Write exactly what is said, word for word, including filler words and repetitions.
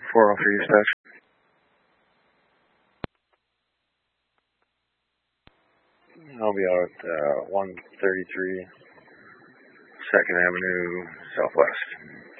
four oh three dispatch. I'll be out at uh, one thirty-three second Avenue Southwest.